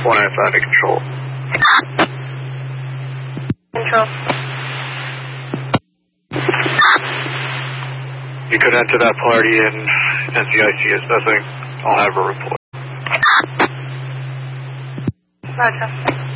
195 to control. Control. You could enter that party and NCIC is missing. I'll have a report. Roger.